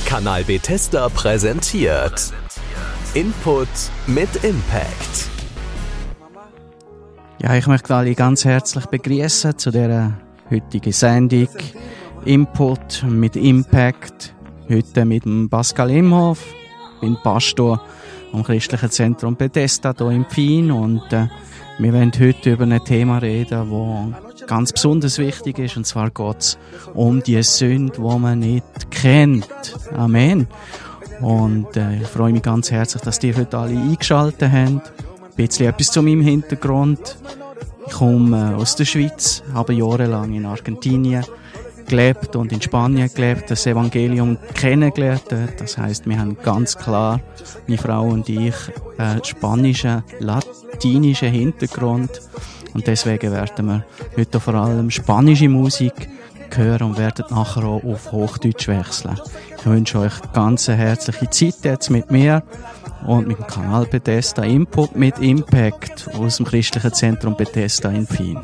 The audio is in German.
Kanal Bethesda präsentiert Input mit Impact. Ja, ich möchte alle ganz herzlich begrüßen zu dieser heutigen Sendung Input mit Impact. Heute mit dem Pascal Imhoff, bin Pastor am Christlichen Zentrum Bethesda hier in Pfien und wir wollen heute über ein Thema reden, das ganz besonders wichtig ist, und zwar geht es um die Sünde, die man nicht kennt. Amen. Und ich freue mich ganz herzlich, dass ihr heute alle eingeschaltet habt. Ein bisschen etwas zu meinem Hintergrund. Ich komme aus der Schweiz, habe jahrelang in Argentinien gelebt und in Spanien gelebt, das Evangelium kennengelernt. Das heisst, wir haben ganz klar, meine Frau und ich, spanischen, latinischen Hintergrund. Und deswegen werden wir heute vor allem spanische Musik hören und werden nachher auch auf Hochdeutsch wechseln. Ich wünsche euch ganz eine herzliche Zeit jetzt mit mir und mit dem Kanal Bethesda Input mit Impact aus dem Christlichen Zentrum Bethesda in Pfien.